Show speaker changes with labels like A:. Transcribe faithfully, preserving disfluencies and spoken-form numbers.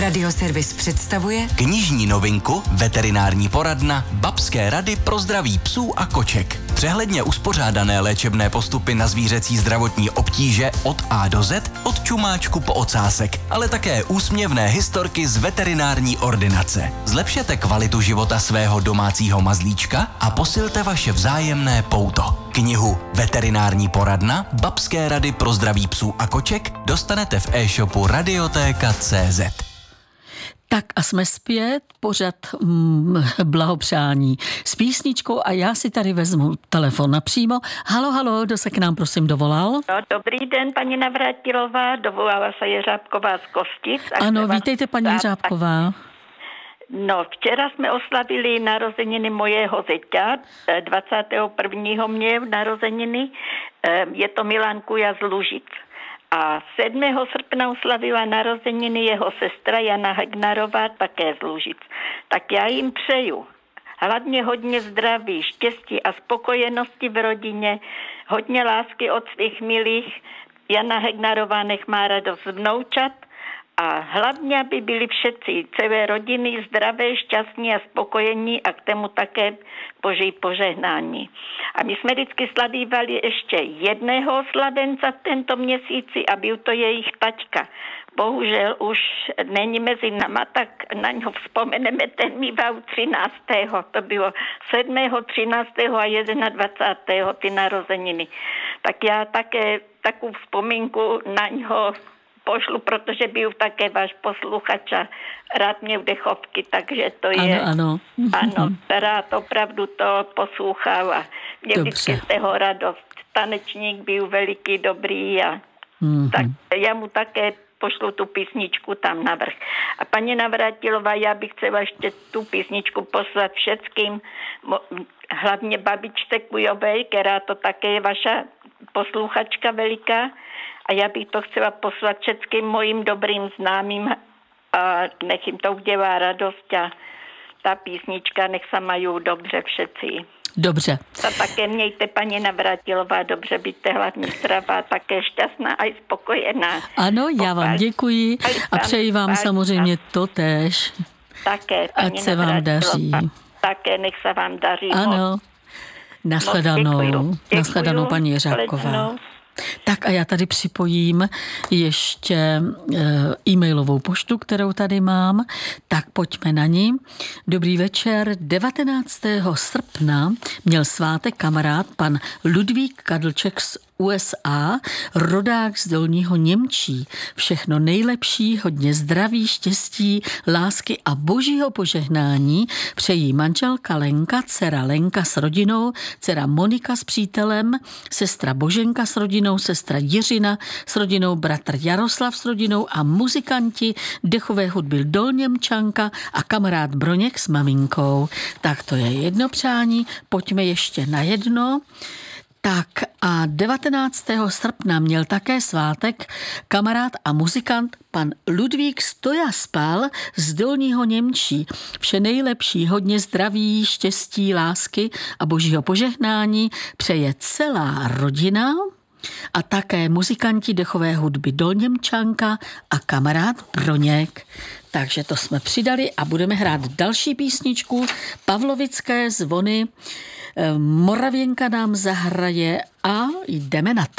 A: Radioservis představuje
B: knižní novinku Veterinární poradna Babské rady pro zdraví psů a koček. Přehledně uspořádané léčebné postupy na zvířecí zdravotní obtíže od A do Z, od čumáčku po ocásek, ale také úsměvné historky z veterinární ordinace. Zlepšete kvalitu života svého domácího mazlíčka a posilte vaše vzájemné pouto. Knihu Veterinární poradna Babské rady pro zdraví psů a koček dostanete v e-shopu radiotéka tečka cé zet.
C: Tak a jsme zpět, pořad mm, blahopřání s písničkou a já si tady vezmu telefon napřímo. Halo, halo, kdo se k nám prosím dovolal?
D: No, dobrý den, paní Navratilová, dovolala se Jeřábková z Kostic.
C: Ano, vítejte paní Jeřábková.
D: No, včera jsme oslavili narozeniny mojeho zeťa, dvacátého prvního mě narozeniny, je to Milan Kuja z Lužic. A sedmého srpna oslavila narozeniny jeho sestra Jana Hegnarová, také z Lužic. Tak já jim přeju hlavně hodně zdraví, štěstí a spokojenosti v rodině, hodně lásky od svých milých. Jana Hegnarová nech má radost vnoučat a hlavně, aby byli všetci, celé rodiny zdravé, šťastní a spokojení a k tomu také Boží požehnání. A my jsme vždycky slavívali ještě jedného slavenca v tento měsíci a byl to jejich taťka. Bohužel už není mezi náma, tak na něho vzpomeneme, ten mýval třináctého To bylo sedmého třináctého a dvacátého prvního ty narozeniny. Tak já také takovou vzpomínku na něho pošlu, protože byl také váš posluchač a rád mě v dechovky, takže to je...
C: Ano, ano.
D: Ano, rád opravdu to poslouchal a mě vždycky z toho radost. Tanečník byl veliký, dobrý a mm-hmm. tak já mu také pošlu tu písničku tam navrch. A paní Navratilová, já bych chtěla ještě tu písničku poslat všetkým, hlavně babičce Kujovej, která to také je vaša posluchačka veliká. A já bych to chtěla poslat všetkým mojim dobrým známým a nech jim to udělá radost a ta písnička, nech se mají dobře všetci.
C: Dobře.
D: A také mějte, paní Navratilová, dobře, byďte hlavně zdravá, také šťastná a i spokojená.
C: Ano, já vám děkuji a přeji vám samozřejmě totéž.
D: Také, paní
C: ať se vám daří.
D: Také, nech se vám daří.
C: Ano, nashledanou. Nashledanou, paní Jeřábková. Tak a já tady připojím ještě e-mailovou poštu, kterou tady mám. Tak pojďme na ní. Dobrý večer. devatenáctého srpna měl svátek kamarád pan Ludvík Kadlček z U S A, rodák z Dolního Němčí. Všechno nejlepší, hodně zdraví, štěstí, lásky a božího požehnání přejí manželka Lenka, dcera Lenka s rodinou, dcera Monika s přítelem, sestra Boženka s rodinou, sestra Jiřina s rodinou, bratr Jaroslav s rodinou a muzikanti dechové hudby Dolněmčanka a kamarád Broněk s maminkou. Tak to je jedno přání, pojďme ještě na jedno. Tak a devatenáctého srpna měl také svátek kamarád a muzikant pan Ludvík Stojaspal z Dolního Němčí. Vše nejlepší, hodně zdraví, štěstí, lásky a božího požehnání přeje celá rodina a také muzikanti dechové hudby Dolněmčanka a kamarád Broněk. Takže to jsme přidali a budeme hrát další písničku. Pavlovické zvony Moravěnka nám zahraje a jdeme na to.